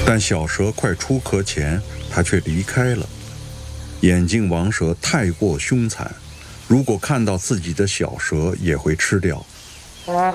但小蛇快出壳前，它却离开了。眼镜王蛇太过凶残，如果看到自己的小蛇，也会吃掉。